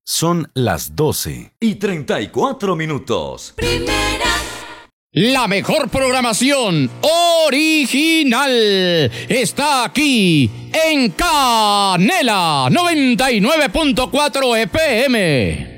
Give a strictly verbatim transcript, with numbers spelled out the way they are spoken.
Son las doce y treinta y cuatro minutos. Primera. La mejor programación original está aquí en Canela noventa y nueve punto cuatro F M.